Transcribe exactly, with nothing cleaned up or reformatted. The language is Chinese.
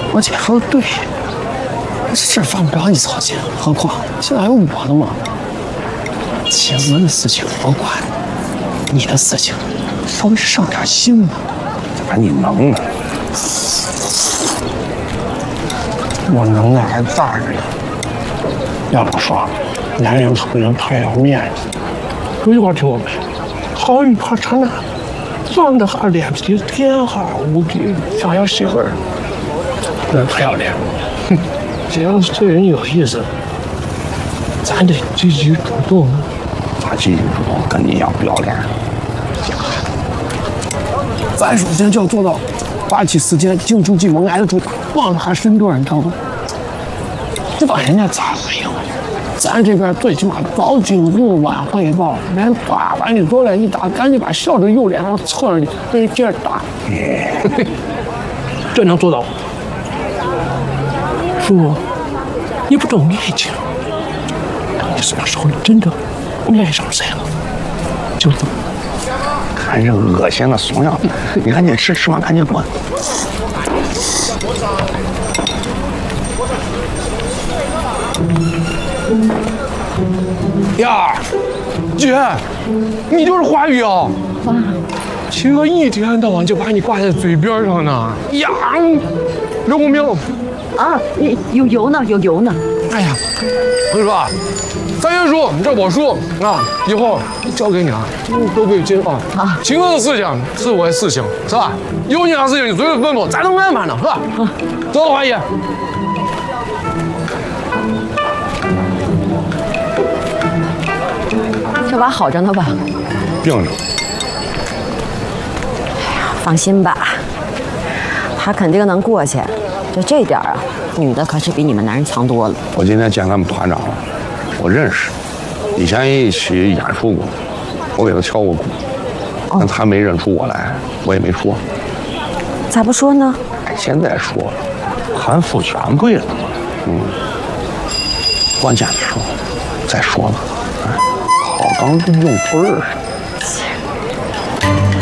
我姐说的对，这事犯不着你操心，何况现在还有我呢嘛。姐我的事情我管，你的事情稍微上点心吧。 咋你能呢？ 我能耐还大着呢。要不说，男人不能太要面子。有句话听过没？好一怕长男，壮的哈脸皮天下无敌，想要媳妇儿，那不要脸。哼，只要是对人有意思，咱得积极主动。 咋积极主动？跟你一样不要脸。 咱首先就要做到花起时间静住进门挨得住，忘了还身段，你知道吗？这把人家咋回应？咱这边最起码早警告晚汇报，连打完你过来一打，赶紧把笑着右脸上侧着你，对接着打。这能做到？叔，你不懂爱情，你什么时候真的爱上谁了，就这么。 看这恶心的怂样，你赶紧吃，吃完赶紧滚。 呀，姐，你就是华宇啊！啊，秦哥一天到晚就把你挂在嘴边上呢。呀，刘公明， 啊，有油呢，有油呢。 哎呀，我跟你说啊，三元叔，这我叔啊，以后交给你了，都归金啊。啊，秦哥的事情是我的事情，是吧？有你啥事情你随时吩咐，咱能安排呢，是吧？啊，走了，华姨。 这娃好着呢吧？ 病着。 哎呀，放心吧，他肯定能过去。就这点啊，女的可是比你们男人强多了。 我今天见他们团长了，我认识，以前也一起演出过，我给他敲过鼓，但他没认出我来，我也没说。 咋不说呢？ 现在说了，韩复权贵了嘛，嗯，关键的时候再说吧。好当用对儿似的。